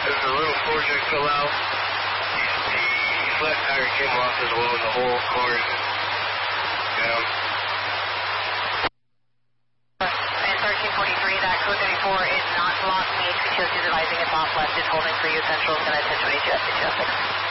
There's a little project fell out. His left tire came off as well, and the whole car is down. And 1343, that code 34 is not blocked. The HPTO is advising it's off left. It's holding for you. Central is going to 1022 SPTO 6.